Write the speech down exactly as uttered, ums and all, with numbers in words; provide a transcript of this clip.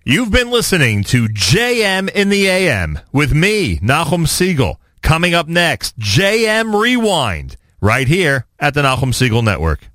You've been listening to J M in the A M with me, Nachum Siegel. Coming up next, J M Rewind, right here at the Nachum Siegel Network.